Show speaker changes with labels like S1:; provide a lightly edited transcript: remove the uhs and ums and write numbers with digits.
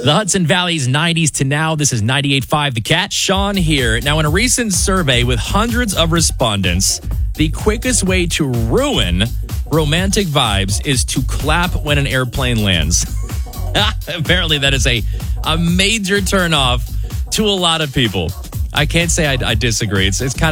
S1: The Hudson Valley's 90s to now. This is 98.5 The Cat. Sean here. Now, in a recent survey with hundreds of respondents, the quickest way to ruin romantic vibes is to clap when an airplane lands. Apparently, that is a major turnoff to a lot of people. I can't say I disagree. It's kind of